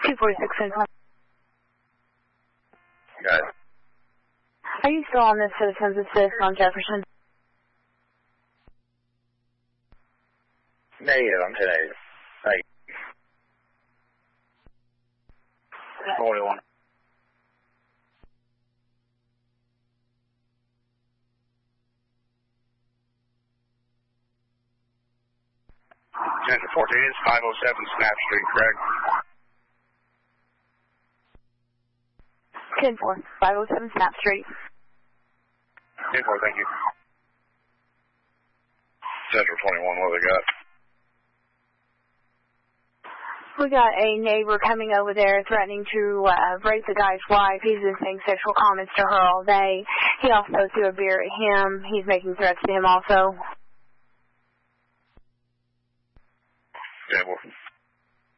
246 Got it. Are you still on the Citizens Assist on Jefferson? Negative, I'm 10-8. Hey. 41. Center 14 is 507 Snap Street, correct? 10-4, 507 Snap Street. 10-4, thank you. Central 21, what have they got? We got a neighbor coming over there threatening to rape the guy's wife. He's been saying sexual comments to her all day. He also threw a beer at him. He's making threats to him also. Yeah, well.